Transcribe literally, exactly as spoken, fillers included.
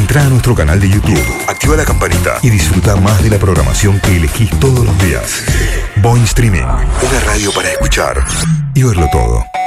Entra a nuestro canal de YouTube, activa la campanita y disfruta más de la programación que elegís todos los días. Boing Streaming, una radio para escuchar y verlo todo.